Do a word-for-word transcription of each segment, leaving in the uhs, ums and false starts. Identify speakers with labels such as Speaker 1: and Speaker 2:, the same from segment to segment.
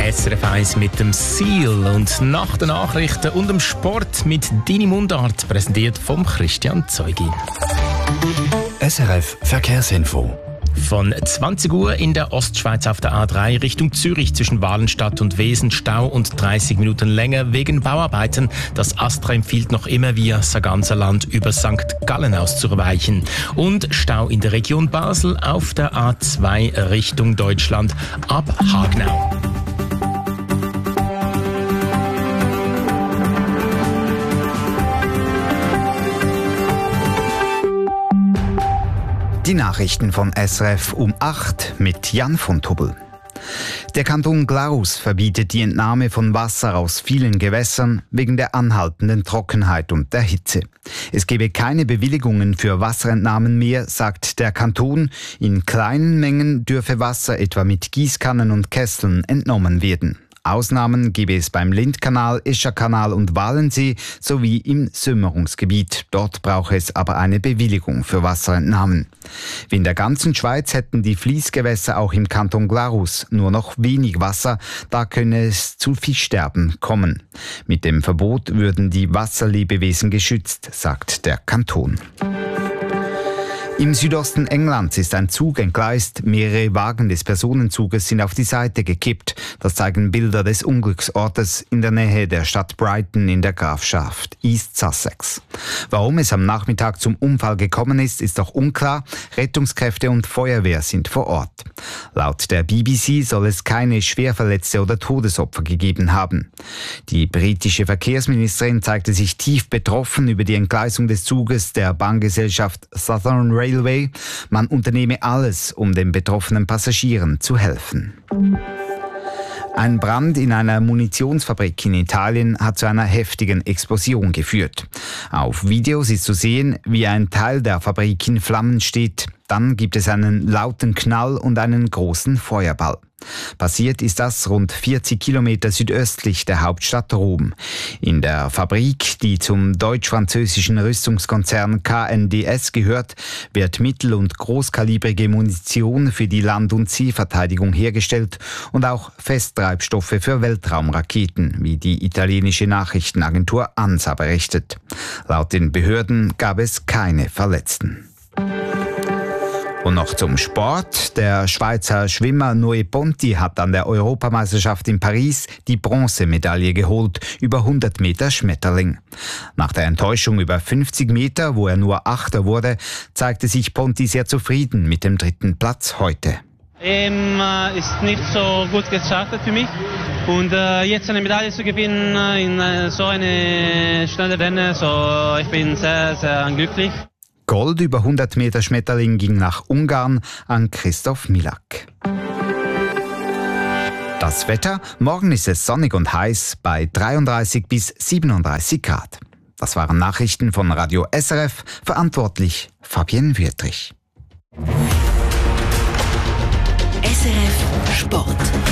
Speaker 1: S R F eins mit dem Seal und nach den Nachrichten und dem Sport mit Deine Mundart, präsentiert vom Christian Zeugi.
Speaker 2: S R F Verkehrsinfo.
Speaker 1: Von zwanzig Uhr in der Ostschweiz auf der A drei Richtung Zürich zwischen Walenstadt und Wesen Stau und dreißig Minuten länger wegen Bauarbeiten. Das Astra empfiehlt noch immer via Sarganserland über Sankt Gallen auszuweichen. Und Stau in der Region Basel auf der A zwei Richtung Deutschland ab Hagnau.
Speaker 3: Die Nachrichten von S R F um acht mit Jan von Tubbel. Der Kanton Glarus verbietet die Entnahme von Wasser aus vielen Gewässern wegen der anhaltenden Trockenheit und der Hitze. Es gebe keine Bewilligungen für Wasserentnahmen mehr, sagt der Kanton. In kleinen Mengen dürfe Wasser etwa mit Gießkannen und Kesseln entnommen werden. Ausnahmen gebe es beim Lindkanal, Escherkanal und Walensee sowie im Sömmerungsgebiet. Dort brauche es aber eine Bewilligung für Wasserentnahmen. Wie in der ganzen Schweiz hätten die Fließgewässer auch im Kanton Glarus nur noch wenig Wasser, da könne es zu Fischsterben kommen. Mit dem Verbot würden die Wasserlebewesen geschützt, sagt der Kanton. Im Südosten Englands ist ein Zug entgleist. Mehrere Wagen des Personenzuges sind auf die Seite gekippt. Das zeigen Bilder des Unglücksortes in der Nähe der Stadt Brighton in der Grafschaft East Sussex. Warum es am Nachmittag zum Unfall gekommen ist, ist noch unklar. Rettungskräfte und Feuerwehr sind vor Ort. Laut der B B C soll es keine Schwerverletzte oder Todesopfer gegeben haben. Die britische Verkehrsministerin zeigte sich tief betroffen über die Entgleisung des Zuges der Bahngesellschaft Southern Railway. Man unternehme alles, um den betroffenen Passagieren zu helfen. Ein Brand in einer Munitionsfabrik in Italien hat zu einer heftigen Explosion geführt. Auf Videos ist zu sehen, wie ein Teil der Fabrik in Flammen steht. Dann gibt es einen lauten Knall und einen großen Feuerball. Passiert ist das rund vierzig Kilometer südöstlich der Hauptstadt Rom. In der Fabrik, die zum deutsch-französischen Rüstungskonzern K N D S gehört, wird mittel- und großkalibrige Munition für die Land- und Seeverteidigung hergestellt und auch Festtreibstoffe für Weltraumraketen, wie die italienische Nachrichtenagentur ANSA berichtet. Laut den Behörden gab es keine Verletzten. Und noch zum Sport. Der Schweizer Schwimmer Noé Ponti hat an der Europameisterschaft in Paris die Bronzemedaille geholt über hundert Meter Schmetterling. Nach der Enttäuschung über fünfzig Meter, wo er nur Achter wurde, zeigte sich Ponti sehr zufrieden mit dem dritten Platz heute.
Speaker 4: Ähm, äh, ist nicht so gut gestartet für mich und äh, jetzt eine Medaille zu gewinnen in äh, so eine schnelle Rennen, so ich bin sehr, sehr glücklich.
Speaker 3: Gold über hundert Meter Schmetterling ging nach Ungarn an Christoph Milak. Das Wetter: Morgen ist es sonnig und heiß bei dreiunddreißig bis siebenunddreißig Grad. Das waren Nachrichten von Radio S R F, verantwortlich Fabienne Wüttrich.
Speaker 5: S R F Sport.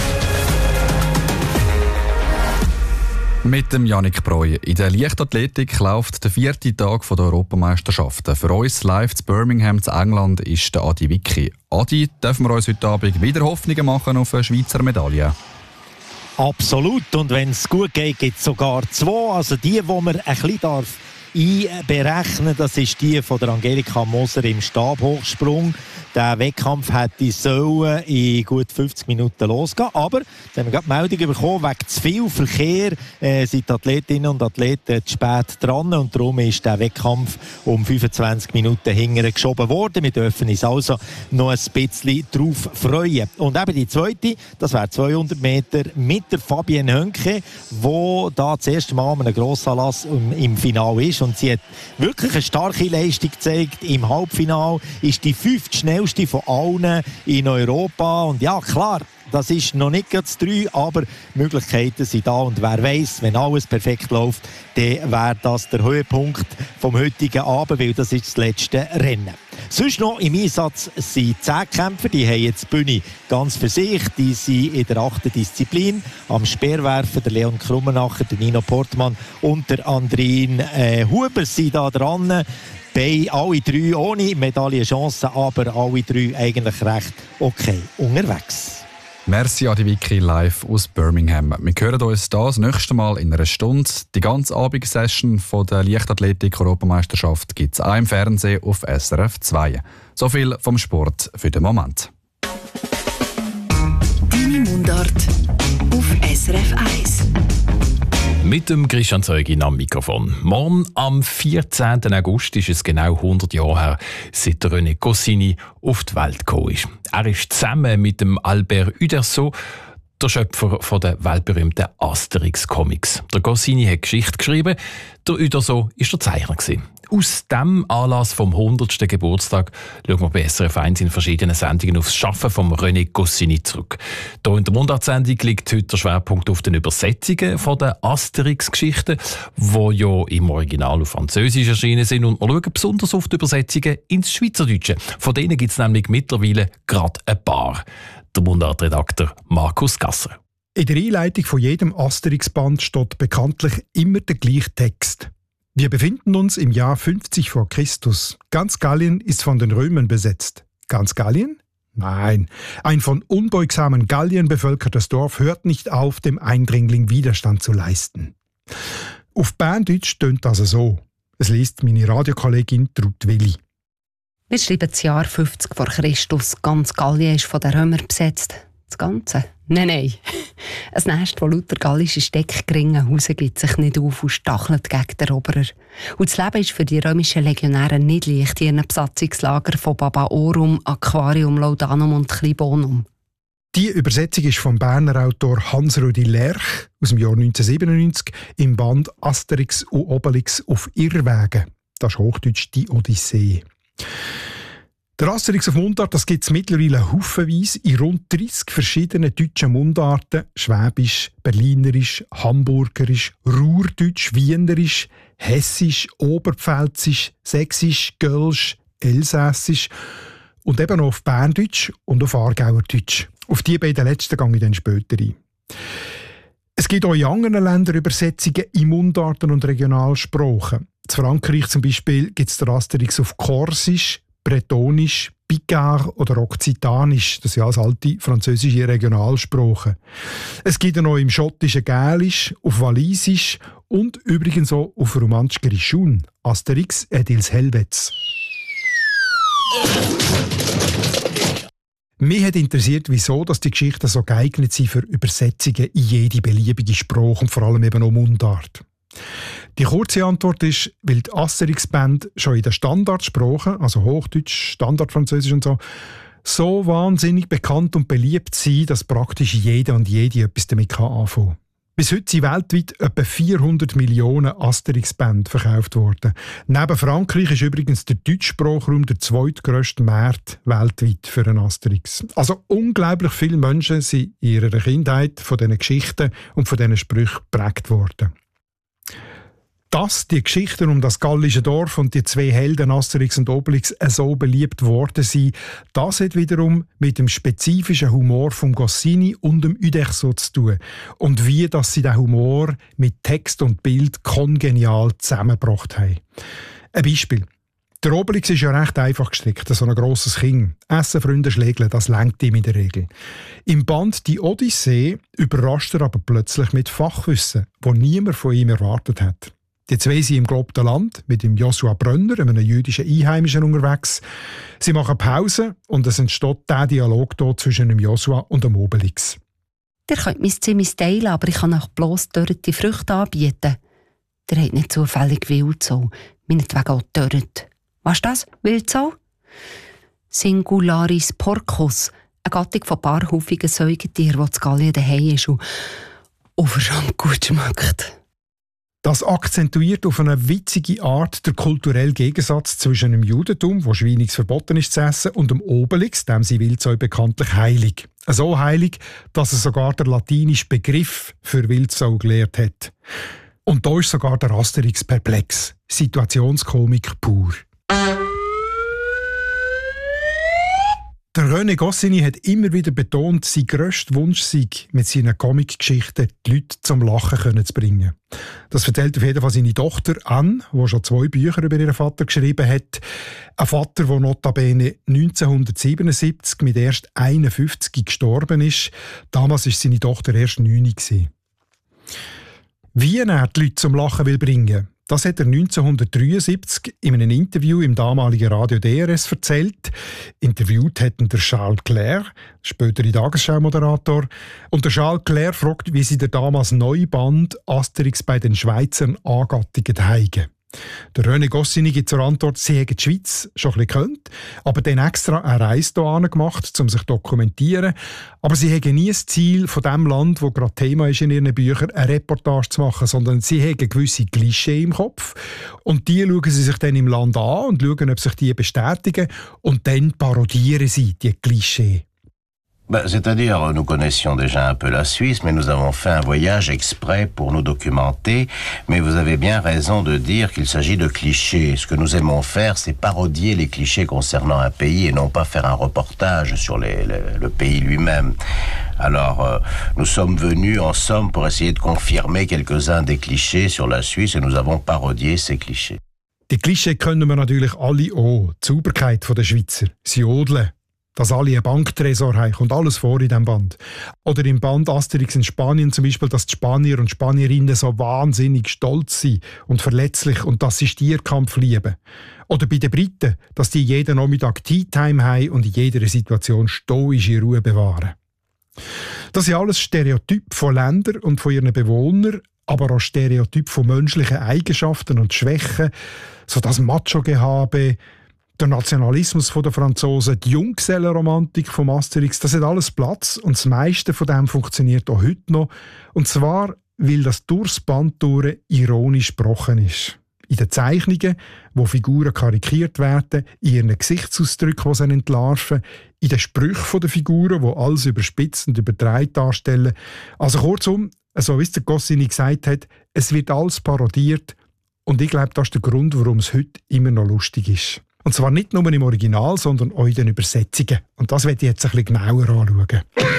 Speaker 6: Mit dem Yannick Breu. In der Leichtathletik läuft der vierte Tag der Europameisterschaften. Für uns live zu Birmingham zu England ist der Adi Wicki. Adi, dürfen wir uns heute Abend wieder Hoffnungen machen auf eine Schweizer Medaille?
Speaker 7: Absolut. Und wenn es gut geht, gibt es sogar zwei. Also die, die man ein bisschen darf einberechnen, das ist die von der Angelika Moser im Stabhochsprung. Der Wettkampf hätte sollen in gut fünfzig Minuten losgehen. Aber jetzt haben wir gerade Meldungen bekommen, wegen zu viel Verkehr äh, sind die Athletinnen und Athleten zu spät dran. Und darum ist der Wettkampf um fünfundzwanzig Minuten hinterher geschoben worden. Wir dürfen uns also noch ein bisschen drauf freuen. Und eben die zweite, das wäre zweihundert Meter mit der Fabienne Hönke, die da das erste Mal an einem Grossanlass im, im Finale ist. Und sie hat wirklich eine starke Leistung gezeigt. Im Halbfinale ist die fünfte schnellste von allen in Europa. Und ja, klar, das ist noch nicht ganz drei, aber Möglichkeiten sind da. Und wer weiss, wenn alles perfekt läuft, dann wäre das der Höhepunkt vom heutigen Abend, weil das ist das letzte Rennen. Sonst noch im Einsatz sind zehn Kämpfer, die haben jetzt die Bühne ganz für sich. Die sind in der achten Disziplin. Am Speerwerfen der Leon Krummenacher, der Nino Portmann und der Andrin äh, Huber sind da dran. Bei alle drei ohne Medaillenchancen, aber alle drei eigentlich recht okay unterwegs.
Speaker 6: Merci Adi Vicky live aus Birmingham. Wir hören uns das nächste Mal in einer Stunde. Die ganze Abendsession der Leichtathletik-Europameisterschaft gibt es auch im Fernsehen auf S R F zwei. So viel vom Sport für den Moment.
Speaker 5: Deine Mundart auf S R F eins.
Speaker 1: Mit dem Christian Zeugin am Mikrofon. Morgen, am vierzehnten August, ist es genau hundert Jahre her, seit René Goscinny auf die Welt gekommen ist. Er ist zusammen mit dem Albert Uderzo der Schöpfer von der weltberühmten Asterix-Comics. Der Goscinny hat Geschichte geschrieben, der Uderzo war der Zeichner. Aus diesem Anlass vom hundertsten Geburtstag schauen wir bei S R F eins in verschiedenen Sendungen auf das Schaffen von René Goscinny zurück. Hier in der Mundartsendung liegt heute der Schwerpunkt auf den Übersetzungen von der Asterix-Geschichten, die ja im Original auf Französisch erschienen sind. Und wir schauen besonders auf die Übersetzungen ins Schweizerdeutsche. Von denen gibt es nämlich mittlerweile gerade ein paar. Der Mundartredakteur Markus Gasser.
Speaker 8: In der Einleitung von jedem Asterix-Band steht bekanntlich immer der gleiche Text. Wir befinden uns im Jahr fünfzig vor Christus. Ganz Gallien ist von den Römern besetzt. Ganz Gallien? Nein. Ein von unbeugsamen Galliern bevölkertes Dorf hört nicht auf, dem Eindringling Widerstand zu leisten. Auf Berndeutsch tönt das so. Es liest meine Radiokollegin Trud Willi.
Speaker 9: Wir schreiben das Jahr fünfzig vor Christus. Ganz Gallien ist von den Römern besetzt. Das Ganze? Nein, nein. Ein Nest, das lauter gallische Steckgringen rausgibt, sich nicht auf und stachelt gegen den Eroberer. Und das Leben ist für die römischen Legionäre nicht leicht in ihren Besatzungslager von Babaorum, Aquarium, Laudanum und Klibonum.
Speaker 8: Die Übersetzung ist vom Berner Autor Hans-Rudi Lerch aus dem Jahr neunzehnhundertsiebenundneunzig im Band Asterix und Obelix auf Irrwegen. Das ist Hochdeutsch die Odyssee. Der Asterix auf Mundart, das gibt es mittlerweile haufenweise in rund dreißig verschiedenen deutschen Mundarten. Schwäbisch, Berlinerisch, Hamburgerisch, Ruhrdeutsch, Wienerisch, Hessisch, Oberpfälzisch, Sächsisch, Gölsch, Elsässisch und eben auch auf Berndeutsch und auf Aargauerdeutsch. Auf die beiden letzten gehe ich dann später ein. Es gibt auch in anderen Ländern Übersetzungen in Mundarten und Regionalsprachen. In Frankreich zum Beispiel gibt es den Asterix auf Korsisch, Bretonisch, Picard oder Okzitanisch, das sind alles alte französische Regionalsprachen. Es gibt noch im schottischen Gälisch, auf Walisisch und übrigens auch auf romantisch Grischun, Asterix et ils Helvets. Mich hat interessiert, wieso dass die Geschichten so geeignet sind für Übersetzungen in jede beliebige Sprache und vor allem eben auch Mundart. Die kurze Antwort ist, weil die Asterix-Band schon in den Standardsprachen, also Hochdeutsch, Standardfranzösisch und so, so wahnsinnig bekannt und beliebt sind, dass praktisch jeder und jede etwas damit anfangen kann. Bis heute sind weltweit etwa vierhundert Millionen Asterix-Bände verkauft worden. Neben Frankreich ist übrigens der Deutschsprachraum der zweitgrösste Markt weltweit für einen Asterix. Also unglaublich viele Menschen sind in ihrer Kindheit von diesen Geschichten und von diesen Sprüchen geprägt worden. Dass die Geschichten um das gallische Dorf und die zwei Helden Asterix und Obelix so beliebt worden sind, das hat wiederum mit dem spezifischen Humor von Goscinny und dem Uderzo zu tun. Und wie dass sie den Humor mit Text und Bild kongenial zusammengebracht haben. Ein Beispiel. Der Obelix ist ja recht einfach gestrickt, so ein grosses Kind. Essen, Freunde, Schlägeln, das lenkt ihm in der Regel. Im Band «Die Odyssee» überrascht er aber plötzlich mit Fachwissen, das niemand von ihm erwartet hat. Die zwei sind im gelobten Land mit dem Joshua Brönner, einem jüdischen Einheimischen, unterwegs. Sie machen Pause und es entsteht der Dialog hier zwischen dem Joshua und dem Obelix.
Speaker 9: Ihr könnt mein Zimmer teilen, aber ich kann euch bloss dörrte Früchte anbieten. Ihr habt nicht zufällig Wildsau, meinetwegen auch dörrt. Was ist das? Wildsau? Singularis porcus, eine Gattung von paarhufigen Säugetieren, die zu Gallien daheim ist und unverschämt gut schmeckt.
Speaker 8: Das akzentuiert auf eine witzige Art der kulturelle Gegensatz zwischen dem Judentum, wo Schweinix verboten ist zu essen, und dem Obelix, dem sie Wildsau bekanntlich heilig. So heilig, dass er sogar der latinische Begriff für Wildsau gelehrt hat. Und da ist sogar der Asterix perplex. Situationskomik pur. Der René Goscinny hat immer wieder betont, sein grösster Wunsch sei, mit seinen Comic-Geschichten die Leute zum Lachen können zu bringen. Das erzählt auf jeden Fall seine Tochter Anne, die schon zwei Bücher über ihren Vater geschrieben hat. Ein Vater, der notabene neunzehnhundertsiebenundsiebzig mit erst einundfünfzig gestorben ist. Damals war seine Tochter erst neun. Wie er die Leute zum Lachen will bringen, das hat er neunzehnhundertdreiundsiebzig in einem Interview im damaligen Radio D R S erzählt. Interviewt hat ihn der Charles Clair, spätere Tagesschau-Moderator. Und der Charles Clair fragt, wie sie der damals neue Band Asterix bei den Schweizern angattiget heigen. Der René Goscinny gibt zur Antwort, sie hätten die Schweiz schon ein bisschen gekannt, aber dann extra eine Reise hierhin gemacht, um sich zu dokumentieren. Aber sie hätten nie das Ziel von dem Land, das gerade Thema ist in ihren Büchern, eine Reportage zu machen, sondern sie hätten gewisse Klischee im Kopf. Und die schauen sie sich dann im Land an und schauen, ob sich die bestätigen. Und dann parodieren sie die Klischee.
Speaker 10: Ben, c'est-à-dire, nous connaissions déjà un peu la Suisse, mais nous avons fait un voyage exprès pour nous documenter. Mais vous avez bien raison de dire qu'il s'agit de clichés. Ce que nous aimons faire, c'est parodier les clichés concernant un pays et non pas faire un reportage sur les, les, le pays lui-même. Alors, euh, nous sommes venus, en somme, pour essayer de confirmer quelques-uns des clichés sur la Suisse et nous avons parodié ces clichés.
Speaker 8: Die Klischee kennen wir natürlich alle auch. Die Sauberkeit der Schweizer. Sie jodeln. Dass alle einen Banktresor haben, kommt alles vor in diesem Band. Oder im Band Asterix in Spanien zum Beispiel, dass die Spanier und Spanierinnen so wahnsinnig stolz sind und verletzlich und dass sie Stierkampf lieben. Oder bei den Briten, dass die jeden Nachmittag Tea-Time haben und in jeder Situation stoische Ruhe bewahren. Das sind alles Stereotype von Ländern und von ihren Bewohnern, aber auch Stereotype von menschlichen Eigenschaften und Schwächen, so das Macho-Gehabe, der Nationalismus der Franzosen, die Junggesellenromantik vom Asterix, das hat alles Platz und das meiste von dem funktioniert auch heute noch. Und zwar, weil das durchs Band durch ironisch gebrochen ist. In den Zeichnungen, wo Figuren karikiert werden, in ihren Gesichtsausdrücken, die sie entlarven, in den Sprüchen der Figuren, die alles überspitzt und übertreibt darstellen. Also kurzum, so wie es der Goscinny gesagt hat, es wird alles parodiert und ich glaube, das ist der Grund, warum es heute immer noch lustig ist. Und zwar nicht nur im Original, sondern auch in den Übersetzungen. Und das werde ich jetzt ein bisschen genauer anschauen.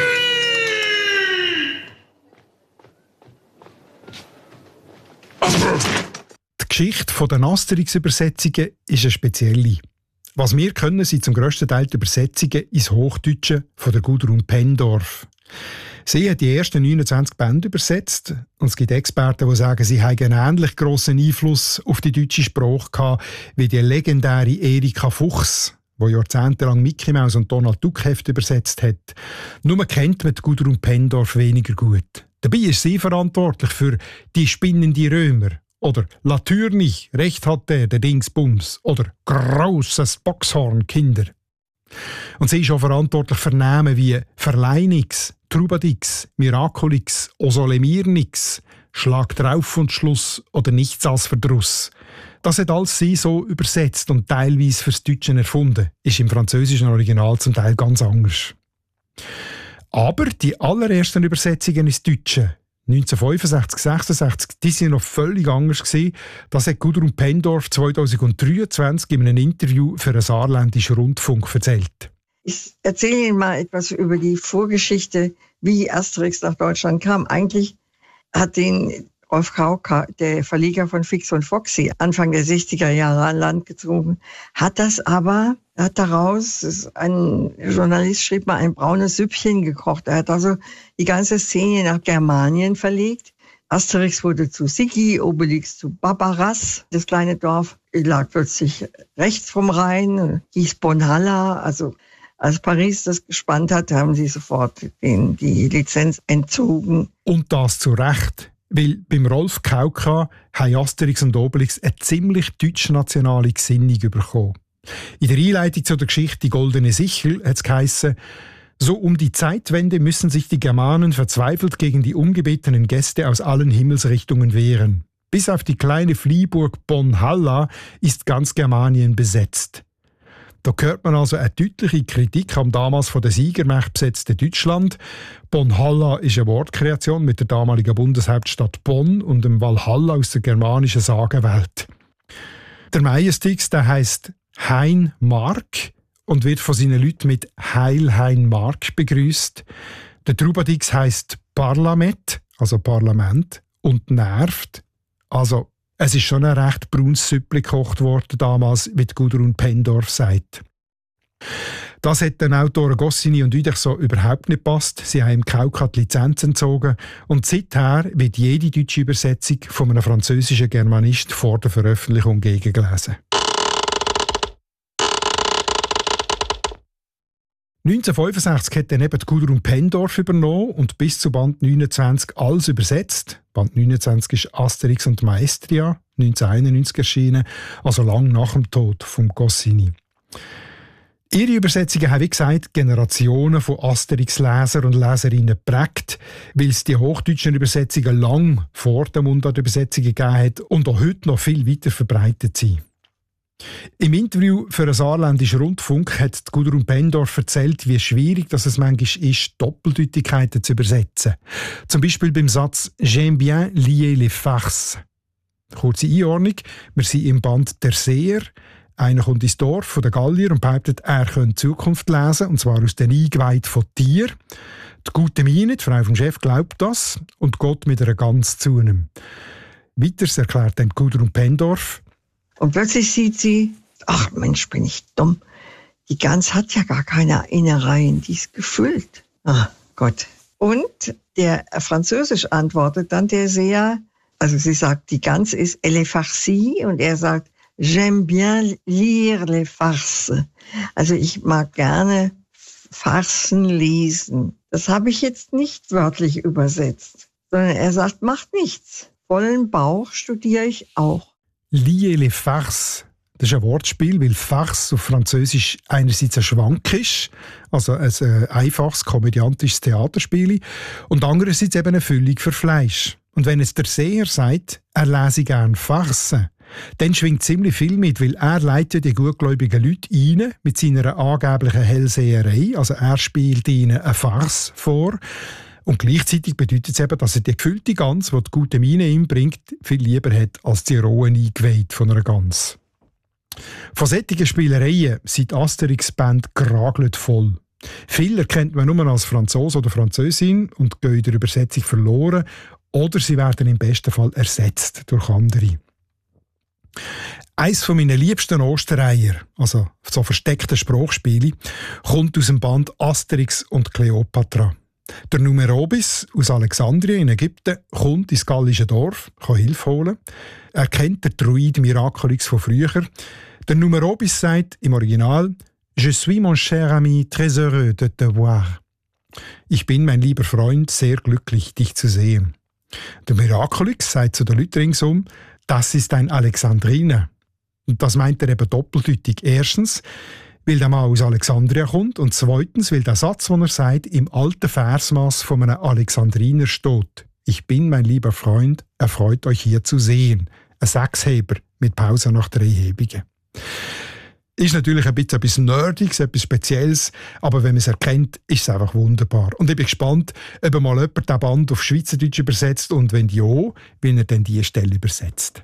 Speaker 8: Die Geschichte der Asterix-Übersetzungen ist eine spezielle. Was wir können, sind zum grössten Teil die Übersetzungen ins Hochdeutsche von der Gudrun Pendorf. Sie hat die ersten neunundzwanzig Bände übersetzt und es gibt Experten, die sagen, sie haben einen ähnlich grossen Einfluss auf die deutsche Sprache gehabt wie die legendäre Erika Fuchs, die jahrzehntelang Mickey Mouse und Donald Duck Hefte übersetzt hat. Nur kennt man die Gudrun Pendorf weniger gut. Dabei ist sie verantwortlich für «Die spinnende Römer» oder «La Tür nicht, recht hat der, der Dingsbums» oder «Grosses Boxhorn, Kinder». Und sie ist auch verantwortlich für Namen wie Verleinix, Trubadix, Miraculix, Osolemirnix, Schlag drauf und Schluss oder Nichts als Verdruss. Das hat alles sie so übersetzt und teilweise fürs Deutsche erfunden. Ist im französischen Original zum Teil ganz anders. Aber die allerersten Übersetzungen ins Deutsche, neunzehnhundertfünfundsechzig, sechsundsechzig, die sind noch völlig anders gewesen. Das hat Gudrun Pendorf zweitausenddreiundzwanzig in einem Interview für einen saarländischen Rundfunk erzählt.
Speaker 11: Ich erzähle Ihnen mal etwas über die Vorgeschichte, wie Asterix nach Deutschland kam. Eigentlich hat den Rolf Kauka, der Verleger von Fix und Foxy, Anfang der sechziger Jahre an Land gezogen, hat das aber, hat daraus, ein Journalist schrieb mal, ein braunes Süppchen gekocht. Er hat also die ganze Szene nach Germanien verlegt. Asterix wurde zu Sigi, Obelix zu Barbaras. Das kleine Dorf lag plötzlich rechts vom Rhein, hieß Bonhalla. Also als Paris das gespannt hat, haben sie sofort den, die Lizenz entzogen.
Speaker 8: Und das zu Recht. Weil beim Rolf Kauka haben Asterix und Obelix eine ziemlich deutsch-nationale Gesinnung bekommen. In der Einleitung zu der Geschichte «Die goldene Sichel» hat es geheissen, so um die Zeitwende müssen sich die Germanen verzweifelt gegen die ungebetenen Gäste aus allen Himmelsrichtungen wehren. Bis auf die kleine Fliehburg Bonhalla ist ganz Germanien besetzt. Da hört man also eine deutliche Kritik am damals von der Siegermacht besetzten Deutschland. Bonhalla ist eine Wortkreation mit der damaligen Bundeshauptstadt Bonn und dem Valhalla aus der germanischen Sagenwelt. Der Meiestix, der heisst Hein Mark und wird von seinen Leuten mit Heil Hein Mark begrüßt. Der Trubadix heisst Parlament, also Parlament, und nervt. Also, es ist schon ein recht braunes Süppli gekocht worden damals, wie Gudrun Pendorf sagt. Das hat den Autoren Goscinny und Uderch so überhaupt nicht gepasst. Sie haben im Kauka die Lizenz entzogen und seither wird jede deutsche Übersetzung von einem französischen Germanist vor der Veröffentlichung gegengelesen. neunzehnhundertfünfundsechzig hat dann eben Gudrun Pendorf übernommen und bis zu Band neunundzwanzig alles übersetzt. Band neunundzwanzig ist Asterix und Maestria, neunzehnhunderteinundneunzig erschienen, also lang nach dem Tod von Goscinny. Ihre Übersetzungen haben, wie gesagt, Generationen von Asterix-Leser und Leserinnen geprägt, weil es die hochdeutschen Übersetzungen lang vor den Mundart-Übersetzungen gegeben hat und auch heute noch viel weiter verbreitet sind. Im Interview für einen saarländischen Rundfunk hat Gudrun Pendorf erzählt, wie schwierig dass es manchmal ist, Doppeldeutigkeiten zu übersetzen. Zum Beispiel beim Satz «J'aime bien lier les farces». Kurze Einordnung, wir sind im Band «Der Seher». Einer kommt ins Dorf von den Gallier und behauptet, er könne die Zukunft lesen, und zwar aus den Eingeweiden von Tieren. Die gute Mine, die Frau vom Chef, glaubt das und geht mit einer Gans zu ihm. Weiters erklärt dann Gudrun Pendorf.
Speaker 11: Und plötzlich sieht sie, ach Mensch, bin ich dumm. Die Gans hat ja gar keine Innereien, die ist gefüllt. Ach Gott. Und der Französisch antwortet dann der Seher, also sie sagt, die Gans ist elle est farcie und er sagt, j'aime bien lire les farces. Also ich mag gerne Farsen lesen. Das habe ich jetzt nicht wörtlich übersetzt, sondern er sagt, macht nichts. Vollen Bauch studiere ich auch.
Speaker 8: Lier les farces. Das ist ein Wortspiel, weil Farce auf Französisch einerseits ein Schwank ist, also ein äh, einfaches komödiantisches Theaterspiel, und andererseits eben eine Füllung für Fleisch. Und wenn jetzt der Seher sagt, er lese gerne Farce, dann schwingt ziemlich viel mit, weil er leitet die gutgläubigen Leute ein mit seiner angeblichen Hellseherei. Also er spielt ihnen eine Farce vor. Und gleichzeitig bedeutet es eben, dass er die gefüllte Gans, die die gute Mine ihm bringt, viel lieber hat als die rohen Eingeweide von einer Gans. Von solchen Spielereien sind die Asterix-Bände geragelt voll. Viele erkennt man nur als Franzose oder Französin und gehen in der Übersetzung verloren, oder sie werden im besten Fall ersetzt durch andere. Eines von meinen liebsten Ostereier, also so versteckte Sprachspiele, kommt aus dem Band Asterix und Kleopatra. Der Numerobis aus Alexandrien in Ägypten kommt ins gallische Dorf, kann Hilfe holen. Er kennt den Druid Miraculix von früher. Der Numerobis sagt im Original «Je suis mon cher ami très heureux de te voir». Ich bin, mein lieber Freund, sehr glücklich, dich zu sehen. Der Miraculix sagt zu den Leuten ringsum «Das ist ein Alexandriner». Und das meint er eben doppeldeutig. Erstens, weil der Mann aus Alexandria kommt, und zweitens, weil der Satz, den er sagt, im alten Versmaß von einem Alexandriner steht. Ich bin, mein lieber Freund, erfreut euch hier zu sehen. Ein Sechsheber mit Pause nach drei Hebungen. Ist natürlich ein bisschen etwas Nerdiges, etwas Spezielles, aber wenn man es erkennt, ist es einfach wunderbar. Und ich bin gespannt, ob mal jemand den Band auf Schweizerdeutsch übersetzt und wenn ja, wie er denn diese Stelle übersetzt.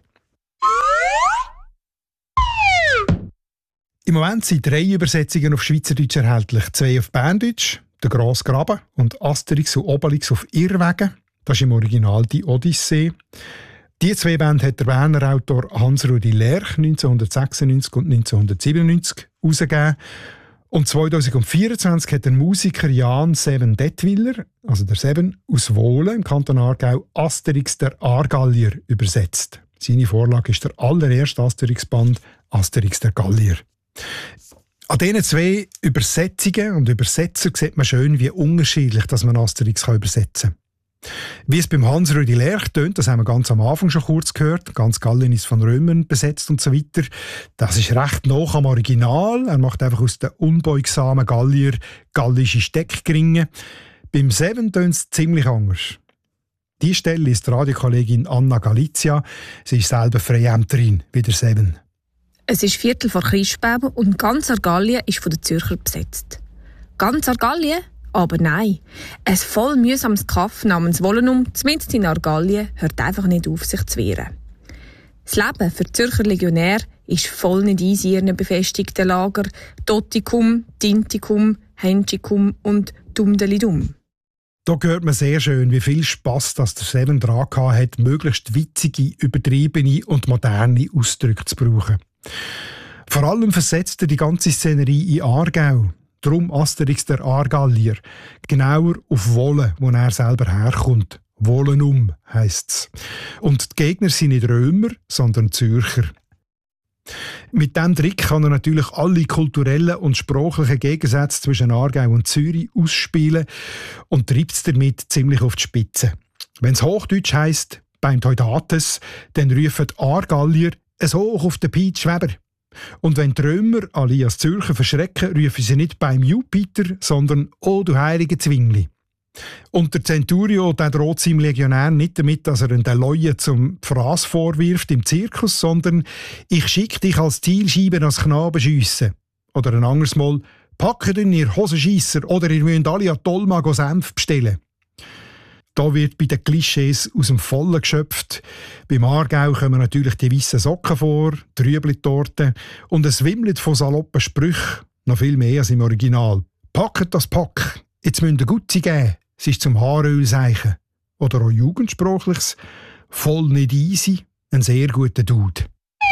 Speaker 8: Im Moment sind drei Übersetzungen auf Schweizerdeutsch erhältlich. Zwei auf Berndeutsch, «Der grosse Graben» und «Asterix und Obelix auf Irrwegen». Das ist im Original die Odyssee. Die zwei Bände hat der Berner Autor Hans-Rudi Lerch neunzehnhundertsechsundneunzig und neunzehnhundertsiebenundneunzig herausgegeben. Und zweitausendvierundzwanzig hat der Musiker Jan Seven Detwiller, also der Seven, aus Wohlen im Kanton Aargau, Asterix der Aargallier übersetzt. Seine Vorlage ist der allererste Asterix-Band Asterix der Gallier. An diesen zwei Übersetzungen und Übersetzer sieht man schön, wie unterschiedlich dass man Asterix übersetzen kann. Wie es beim Hans-Rudi Lerch tönt, das haben wir ganz am Anfang schon kurz gehört, ganz Gallien ist von Römern besetzt und so weiter. Das ist recht nah am Original. Er macht einfach aus den unbeugsamen Gallier gallische Steckgringe. Beim Seven tönt es ziemlich anders. Die Stelle ist die Radiokollegin Anna Galizia. Sie ist selber Freiämterin wie der Seven.
Speaker 12: Es ist Viertel vor Christbaum und ganz Argallien ist von den Zürcher besetzt. Ganz Argallien? Aber nein. Ein voll mühsames Kaff namens Wollenum, zumindest in Argallien, hört einfach nicht auf, sich zu wehren. Das Leben für die Zürcher Legionär ist voll nicht easy in ihren befestigten Lager Totikum, Tintikum, Henschicum und Dumdelidum.
Speaker 8: Da hört man sehr schön, wie viel Spass das der Seven dran hat, möglichst witzige, übertriebene und moderne Ausdrücke zu brauchen. Vor allem versetzt er die ganze Szenerie in Aargau. Darum Asterix der Aargallier. Genauer auf Wolle, wo er selber herkommt. Wollenum heisst's. Und die Gegner sind nicht Römer, sondern Zürcher. Mit diesem Trick kann er natürlich alle kulturellen und sprachlichen Gegensätze zwischen Aargau und Zürich ausspielen und treibt es damit ziemlich auf die Spitze. Wenn es Hochdeutsch heisst, beim Teudates, dann rufen die Aargallier es hoch auf den Piet Schweber. Und wenn die Römer alias Zürcher verschrecken, rufen sie nicht beim Jupiter, sondern «Oh, du heilige Zwingli». Und der Centurio der droht seinem Legionär nicht damit, dass er den Leuen zum Fraß vorwirft im Zirkus, sondern «Ich schicke dich als Zielscheibe als Knaben schiessen». Oder ein anderes Mal «Packt in ihr Hosenscheisser oder ihr müsst alle an Tolma Senf bestellen». Da wird bei den Klischees aus dem Vollen geschöpft. Beim Aargau kommen natürlich die weißen Socken vor, die Rüebli-Torte und es wimmelt von saloppen Sprüchen, noch viel mehr als im Original. «Packet das Pack, jetzt müsst ihr Gutzi geben, es ist zum Haaröl seichen». Oder auch Jugendsprachliches «Voll nicht easy, ein sehr guter Dude».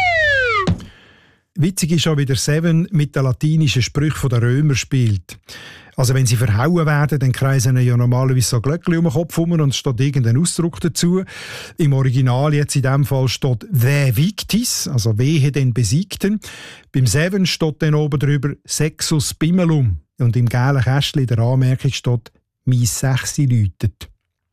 Speaker 8: Witzig ist auch, wie der Seven mit den latinischen Sprüchen der Römer spielt. Also wenn sie verhauen werden, dann kreisen ja normalerweise so Glöckchen um den Kopf herum und es steht irgendein Ausdruck dazu. Im Original jetzt in diesem Fall steht «The Victis», also «Wehe den Besiegten». Beim Seven steht dann oben drüber «Sexus Bimmelum». Und im gelben Kästchen der Anmerkung steht «Mi Sechsi läutet».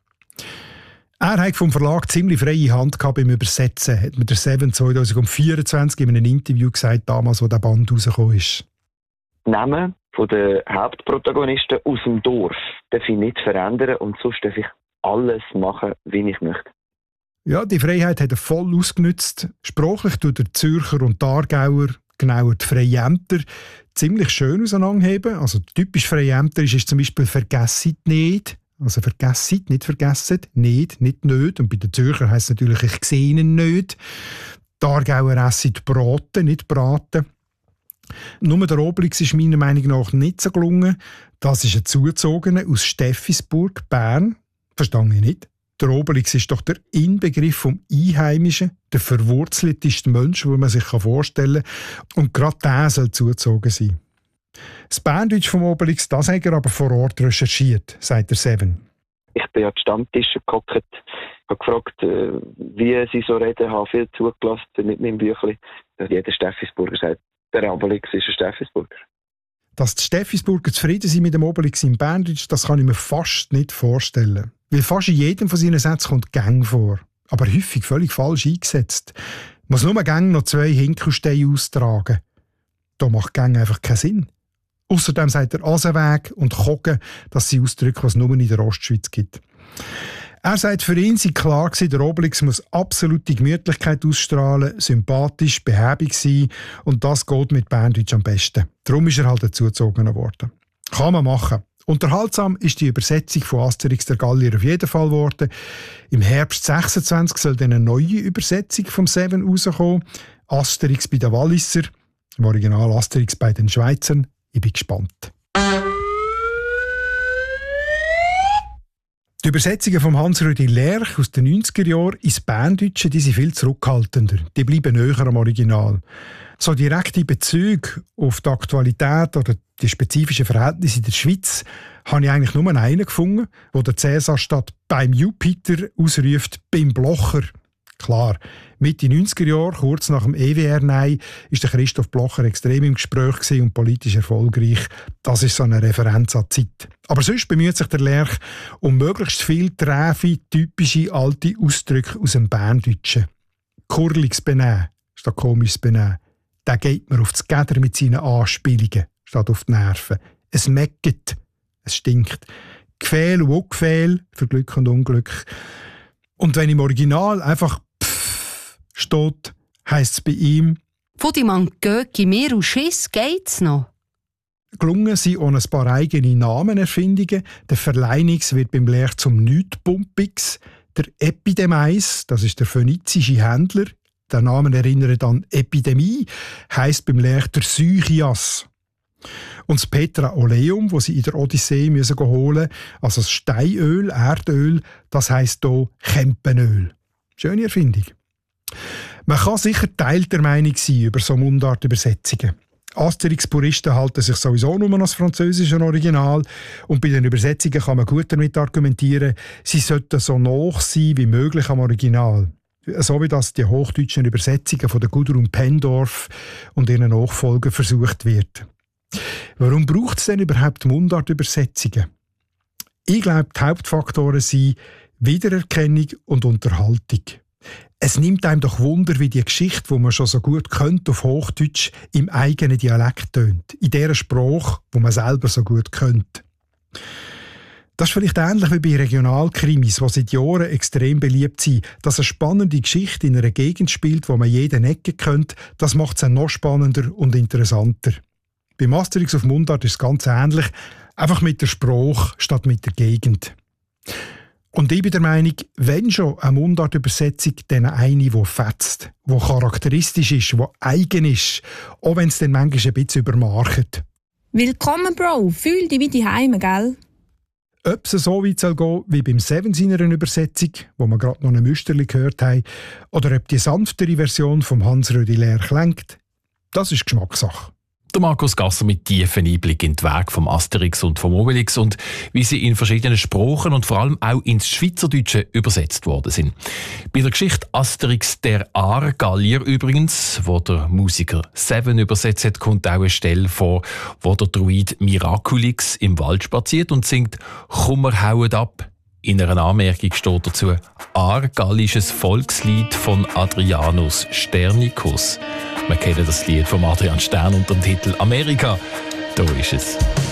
Speaker 8: Er hat vom Verlag ziemlich freie Hand gehabt beim Übersetzen, hat mir der Seven zwanzig vierundzwanzig in einem Interview gesagt, damals, als der Band rausgekommen ist.
Speaker 13: Namen von den Hauptprotagonisten aus dem Dorf darf ich nicht verändern und sonst darf ich alles machen, wie ich möchte.
Speaker 8: Ja, die Freiheit hat er voll ausgenutzt. Sprachlich tut der Zürcher und die Aargauer, genauer die Freiämter, ziemlich schön auseinanderheben. Also typisch Freiämterisch ist zum Beispiel «Vergessit nicht». Also «Vergessit», nicht «vergessen», «nicht», nicht «nöt». Und bei den Zürcher heisst es natürlich «Ich sehe ihn nicht». Die Aargauer essen «braten», nicht «braten». Nur der Obelix ist meiner Meinung nach nicht so gelungen. Das ist ein Zugezogener aus Steffisburg, Bern. Verstehe ich nicht. Der Obelix ist doch der Inbegriff vom Einheimischen, der verwurzelteste Mensch, den man sich vorstellen kann. Und gerade der soll zugezogen sein. Das Berndeutsch vom Obelix, das hat er aber vor Ort recherchiert, sagt der Seven.
Speaker 13: Ich bin an die Stammtische gehockt, habe gefragt, wie sie so reden, habe viel zugelassen mit meinem Büchlein. Jeder Steffisburger sagt, der Obelix ist ein Steffisburger.
Speaker 8: Dass die Steffisburger zufrieden sind mit dem Obelix im Berndeutsch, das kann ich mir fast nicht vorstellen. Weil fast in jedem von seinen Sätzen kommt «Gang» vor. Aber häufig völlig falsch eingesetzt. Man muss nur «Gang» noch zwei Hinkelsteine austragen. Da macht «Gang» einfach keinen Sinn. Außerdem sagt er «Asenweg» und «Kogen», das sind Ausdrücke, die es nur in der Ostschweiz gibt. Er sagt, für ihn sei klar gewesen, der Obelix muss absolute Gemütlichkeit ausstrahlen, sympathisch, behäbig sein und das geht mit Berndeutsch am besten. Darum ist er halt dazugezogen worden. Kann man machen. Unterhaltsam ist die Übersetzung von Asterix der Gallier auf jeden Fall geworden. Im Herbst sechsundzwanzig soll dann eine neue Übersetzung vom Seven rauskommen. Asterix bei den Walliser, im Original Asterix bei den Schweizern. Ich bin gespannt. Die Übersetzungen von Hans-Rudi Lerch aus den neunziger Jahren ins Berndeutsche, die sind viel zurückhaltender. Die bleiben näher am Original. So direkte Bezüge auf die Aktualität oder die spezifischen Verhältnisse in der Schweiz habe ich eigentlich nur einen gefunden, wo der Cäsar statt «beim Jupiter» ausruft «beim Blocher». Klar, Mitte neunziger Jahre, kurz nach dem E W R-Nein, war der Christoph Blocher extrem im Gespräch und politisch erfolgreich. Das ist so eine Referenz an die Zeit. Aber sonst bemüht sich der Lerch um möglichst viel träfe, typische alte Ausdrücke aus dem Berndeutschen. Kurliges Benehmen statt komisches Benehmen. Der geht mir auf das Geder mit seinen Anspielungen statt auf die Nerven. Es mecket, es stinkt. Gefehl und Ungefehl für Glück und Unglück. Und wenn im Original einfach «pfff» steht, heisst es bei ihm
Speaker 9: «Von die man Göcki mir und Schiss geht's noch».
Speaker 8: Gelungen sind auch ein paar eigene Namenerfindungen. Der Verleinix wird beim Lerch zum Nütpumpix. Der Epidemeis, das ist der phönizische Händler. Der Name erinnert an Epidemie, heisst beim Lerchter Sychias. Und das Petroleum, das sie in der Odyssee müssen holen, also das Steinöl, Erdöl, das heisst hier Kempenöl. Schöne Erfindung. Man kann sicher teilter Meinung sein über so Mundartübersetzungen. Asterix-Puristen halten sich sowieso nur an das französische Original und bei den Übersetzungen kann man gut damit argumentieren, sie sollten so nah sein wie möglich am Original. So wie das die hochdeutschen Übersetzungen von der Gudrun Pendorf und ihren Nachfolgern versucht wird. Warum braucht es denn überhaupt Mundartübersetzungen? Ich glaube, die Hauptfaktoren sind Wiedererkennung und Unterhaltung. Es nimmt einem doch Wunder, wie die Geschichte, die man schon so gut kennt, auf Hochdeutsch im eigenen Dialekt tönt. In dieser Sprache, die man selber so gut kennt. Das ist vielleicht ähnlich wie bei Regionalkrimis, die seit Jahren extrem beliebt sind. Dass eine spannende Geschichte in einer Gegend spielt, wo man jeden Ecke kennt, das macht es noch spannender und interessanter. Beim Asterix auf Mundart ist es ganz ähnlich, einfach mit der Sprache statt mit der Gegend. Und ich bin der Meinung, wenn schon eine Mundartübersetzung, dann eine, die fetzt, die charakteristisch ist, die eigen ist, auch wenn es dann manchmal ein bisschen übermarkt.
Speaker 12: Willkommen, Bro. Fühl dich wie die Heime, gell?
Speaker 8: Ob es so weit soll gehen wie beim Seven seiner Übersetzung, wo wir gerade noch ein Müsterli gehört haben, oder ob die sanftere Version vom Hans-Rödi leer klingt, das ist Geschmackssache.
Speaker 1: Der Markus Gasser mit tiefen Einblick in den Weg vom Asterix und vom Obelix und wie sie in verschiedenen Sprachen und vor allem auch ins Schweizerdeutsche übersetzt worden sind. Bei der Geschichte Asterix der Aargallier übrigens, wo der Musiker Seven übersetzt hat, kommt auch eine Stelle vor, wo der Druid Miraculix im Wald spaziert und singt «Kummer hauen ab». In einer Anmerkung steht dazu «Aargallisches Volkslied von Adrianus Sternicus». Wir kennen das Lied von Adrian Stern unter dem Titel «Amerika». Da ist es.